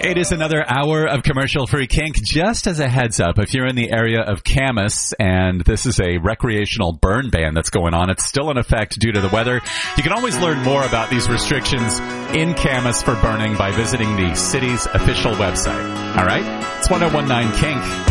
It is another hour of commercial-free kink. Just as a heads up, if you're in the area of Camas and this is a recreational burn ban that's going on, it's still in effect due to the weather. You can always learn more about these restrictions in Camas for burning by visiting the city's official website. All right? It's 1019 Kink.